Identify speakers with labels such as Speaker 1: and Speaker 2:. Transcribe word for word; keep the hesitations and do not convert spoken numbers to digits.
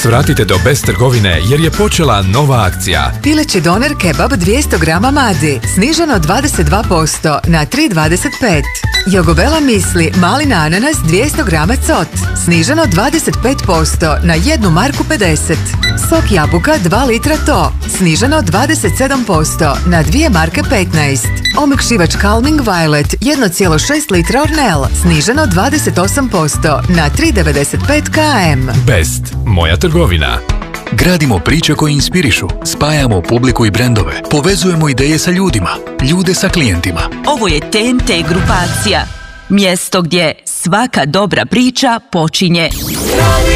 Speaker 1: Svratite do Best trgovine jer je počela nova akcija.
Speaker 2: Pileći doner kebab dvjesto grama madi, sniženo dvadeset dva posto na tri dvadeset pet. Jogobela misli malina ananas dvjesto grama cot, sniženo dvadeset pet posto na jednu marku pedeset. Sok jabuka dva litra to, sniženo dvadeset sedam posto na dvije marke petnaest. Omekšivač Calming Violet jedan zarez šest litra Ornel, sniženo dvadeset osam posto na tri devedeset pet kilometara.
Speaker 1: Best, moja trgovina.
Speaker 3: Gradimo priče koje inspirišu, spajamo publiku i brendove, povezujemo ideje sa ljudima, ljude sa klijentima.
Speaker 4: Ovo je T N T grupacija, mjesto gdje svaka dobra priča počinje